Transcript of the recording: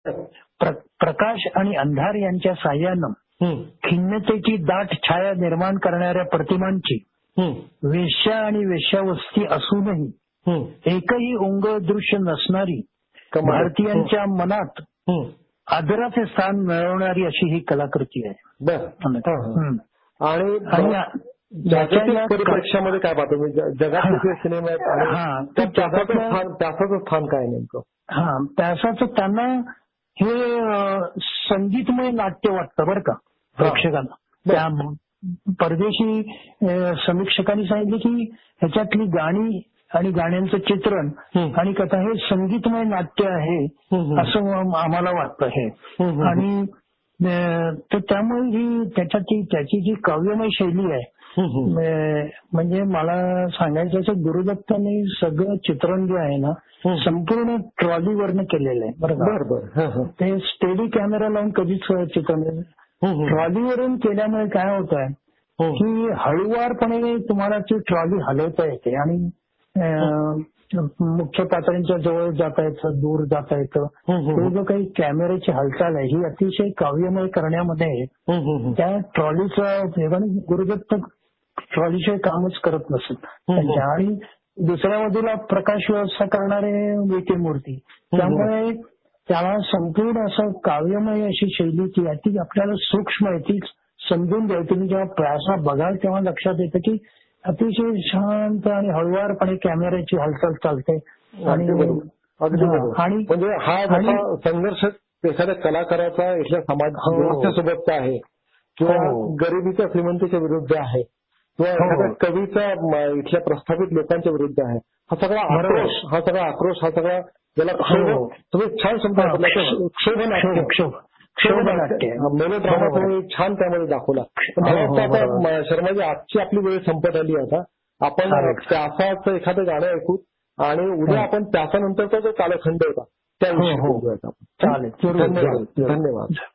प्रकाश आणि अंधार यांच्या साह्यानं खिन्नतेची दाट छाया निर्माण करणाऱ्या प्रतिमांची वेश्या आणि वेश्यावस्ती असूनही एकही ओंगळ दृश्य नसणारी भारतीयांच्या मनात आदराचे स्थान मिळवणारी अशी ही कलाकृती आहे. आणि जागतिक परिप्रेक्षामध्ये काय पाहतो जगातले सिनेमा आहेत त्याचं स्थान काय नेमकं? त्याचं त्यांना हे संगीतमय नाट्य वाटतं बरं का प्रेक्षकांना. त्या परदेशी समीक्षकांनी सांगितले की ह्याच्यातली गाणी आणि गाण्यांचं चित्रण आणि कथा हे संगीतमय नाट्य आहे असं आम्हाला वाटतं हे. आणि तर त्यामुळे ही त्याची जी काव्यमय शैली आहे म्हणजे मला सांगायचं असं गुरुदत्तांनी सगळं चित्रण जे आहे ना संपूर्ण ट्रॉलीवरनं केलेलं आहे बरं का. ते स्टेडी कॅमेरा लावून कधीच चित्रण ट्रॉलीवरून केल्यामुळे काय होत आहे की हळुवारपणे तुम्हाला ती ट्रॉली हलवता येते आणि मुख्य पात्रांच्या जवळ जाता येतं, दूर जाता येतं. तो जो काही कॅमेऱ्याची हालचाल आहे ही अतिशय काव्यमय करण्यामध्ये त्या ट्रॉलीचा गुरुदत्त ट्रॉलीशिवाय कामच करत नसत. आणि दुसऱ्या बाजूला प्रकाश व्यवस्था करणारे विके मूर्ती, त्यामुळे त्याला संपूर्ण असं काव्यमय अशी शैली ती आपल्याला सूक्ष्म आहे ती समजून घ्यावी. तुम्ही जेव्हा प्रासा बघाल तेव्हा लक्षात येतं की अतिशय शांत आणि हळुवारपणे कॅमेऱ्याची हालचाल चालते. आणि म्हणजे हा जसा संघर्ष एखाद्या कलाकाराचा इथल्या समाजासोबतचा आहे किंवा गरिबीच्या श्रीमंतीच्या विरुद्ध आहे किंवा एखाद्या कवीचा इथल्या प्रस्थापित लोकांच्या विरुद्ध आहे, हा सगळा आक्रोश हा सगळा ज्याला तुम्ही छान शोभनाट्य मेलोड्रामा तुम्ही छान त्यामध्ये दाखवला. मला वाटतं आता शर्माजी आजची आपली वेळ संपत आली. आता आपण त्यासाचं एखादं गाणं ऐकू आणि उद्या आपण त्याच्यानंतरचा जो कालखंड होता त्याविषयी बोलूयात आपण. चालेल. धन्यवाद.